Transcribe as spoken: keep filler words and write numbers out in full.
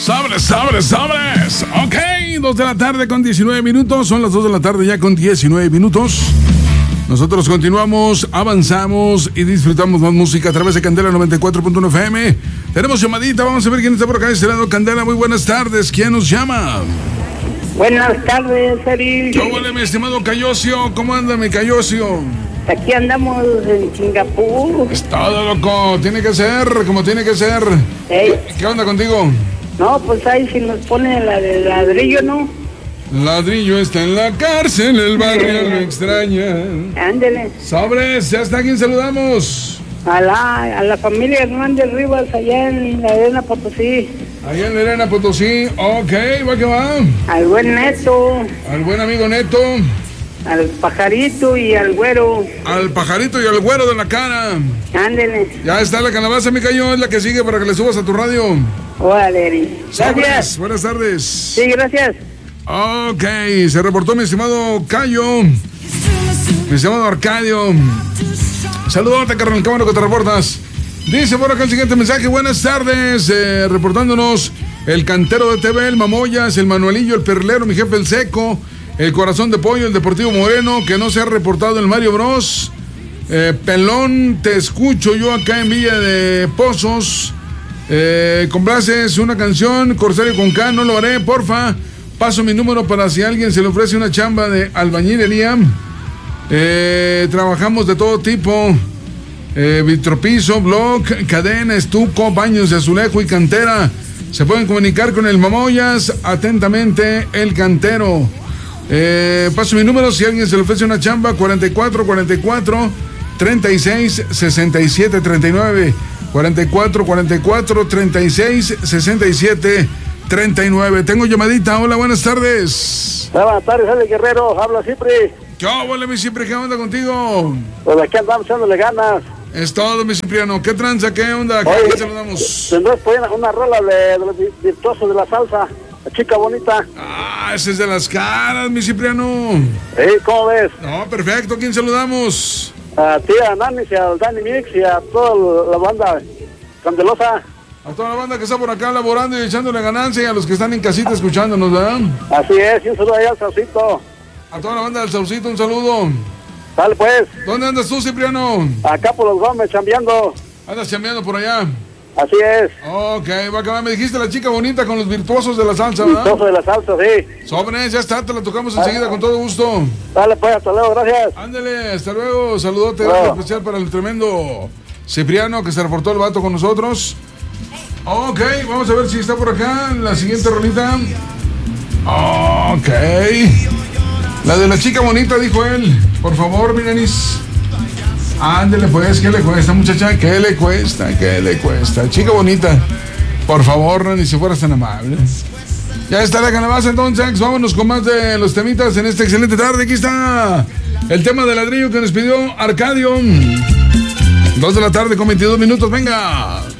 Sobres, sobres, sobres. Ok, dos de la tarde con diecinueve minutos. Son las dos de la tarde ya con diecinueve minutos. Nosotros continuamos, avanzamos y disfrutamos más música a través de Candela noventa y cuatro punto uno F M. Tenemos llamadita, vamos a ver quién está por acá de este lado. Candela, muy buenas tardes. ¿Quién nos llama? Buenas tardes, Eric. ¿Cómo le, mi estimado Cayosio? ¿Cómo anda, mi Cayosio? Aquí andamos en Singapur. Es todo, loco. Tiene que ser como tiene que ser. Hey. ¿Qué onda contigo? No, pues ahí si nos pone la de ladrillo, ¿no? Ladrillo está en la cárcel, el barrio lo extraña. Ándele. Sobres, ya está, ¿quién saludamos? A la, a la familia Hernández Rivas, allá en la Arena Potosí. Allá en la Arena Potosí, ok, va que va. Al buen Neto. Al buen amigo Neto. Al pajarito y al güero. Al pajarito y al güero de la cara. Ándele. Ya está la calabaza, mi Cayo, es la que sigue para que le subas a tu radio. Órale, Eric. Gracias. Sobres, buenas tardes. Sí, gracias. Ok, se reportó mi estimado Cayo. Mi estimado Arcadio. Saludote, carnal, qué bueno que te reportas. Dice por acá el siguiente mensaje. Buenas tardes, eh, reportándonos el cantero de T V, el Mamoyas, el Manuelillo, el Perlero, mi jefe el Seco, el Corazón de Pollo, el Deportivo Moreno, que no se ha reportado el Mario Bros. Eh, Pelón, te escucho yo acá en Villa de Pozos. Eh, complaces una canción, Corsario con K, no lo haré, porfa. Paso mi número para si a alguien se le ofrece una chamba de albañilería. Eh, trabajamos de todo tipo. Eh, vitropiso, bloc, cadena, estuco, baños de azulejo y cantera. Se pueden comunicar con el Mamoyas. Atentamente, el cantero. Eh, paso mi número si a alguien se le ofrece una chamba. cuarenta y cuatro, cuarenta y cuatro, treinta y seis, sesenta y siete, treinta y nueve. cuarenta y cuatro, cuarenta y cuatro, treinta y seis, sesenta y siete, treinta y nueve. Tengo llamadita. Hola, buenas tardes. Buenas tardes, Ale Guerrero. Habla Cipri. ¿Qué hola, mi Cipri? ¿Qué onda contigo? Pues aquí andamos echándole ganas. Es todo, mi Cipriano. ¿Qué tranza? ¿Qué onda? ¿Qué Oye, saludamos? tendrás por ahí una, una rola de, de los virtuosos de la salsa. La chica bonita. Ah, ese es de las caras, mi Cipriano. ¿Eh? ¿Cómo ves? No, perfecto. ¿Quién saludamos? A ti, a Nanis, y al Danny Mix y a toda la banda candelosa. A toda la banda que está por acá laborando y echándole ganancia y a los que están en casita escuchándonos, ¿verdad? Así es, y un saludo ahí al Saucito. A toda la banda del Saucito, un saludo. Dale pues. ¿Dónde andas tú, Cipriano? Acá por los Gómez, chambeando. Andas chambeando por allá. Así es. Ok, va a acabar. Me dijiste la chica bonita con los virtuosos de la salsa, ¿verdad? Virtuosos de la salsa, sí. Sobres, ya está, te la tocamos enseguida con todo gusto. Dale pues, hasta luego, gracias. Ándale, hasta luego. Saludote Bueno. especial para el tremendo Cipriano que se reportó el vato con nosotros. Ok, vamos a ver si está por acá la siguiente rolita. Ok. La de la chica bonita, dijo él. Por favor, mi nenis. Ándele pues, ¿qué le cuesta, muchacha? ¿Qué le cuesta? ¿Qué le cuesta? Chica bonita. Por favor, ni si fueras tan amable. Ya está la calabaza entonces. Vámonos con más de los temitas en esta excelente tarde. Aquí está el tema de ladrillo que nos pidió Arcadio. Dos de la tarde con veintidós minutos. Venga.